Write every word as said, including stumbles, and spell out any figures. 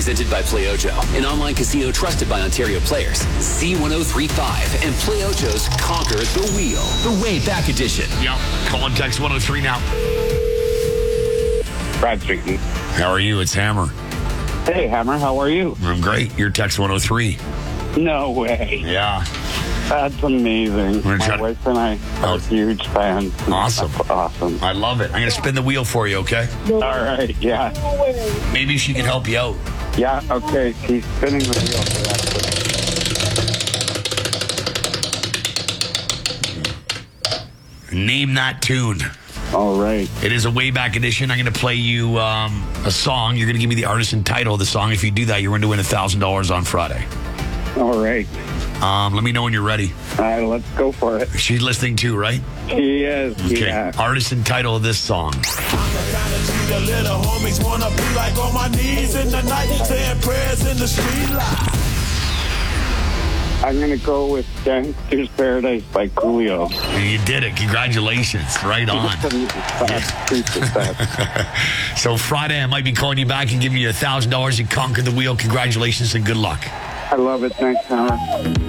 Presented by PlayOjo, an online casino trusted by Ontario players. C one oh three point five and PlayOjo's Conquer the Wheel, the way back edition. Yep. Call and text one oh three now. Brad speaking. How are you? It's Hammer. Hey, Hammer, how are you? I'm great. Your text one oh three. No way. Yeah. That's amazing. gonna My try to- wife and I are Oh. huge fans. Awesome. That's awesome. I love it. I'm going to spin the wheel for you, okay? All right, yeah. Maybe she can help you out. Yeah, okay. He's spinning the wheel for that. Name that tune. All right. It is a way back edition. I'm going to play you um, a song. You're going to give me the artist and title of the song. If you do that, you're going to win one thousand dollars on Friday. All right. Um, let me know when you're ready. All right, let's go for it. She's listening too, right? He is, Okay. yeah. Artist and title of this song. The little homies wanna be like on my knees in the night, saying prayers in the street light. I'm going to go with Gangster's Paradise by Coolio. You did it. Congratulations. Right on. So Friday, I might be calling you back and giving you one thousand dollars. You conquered the wheel. Congratulations and good luck. I love it. Thanks, Hammer.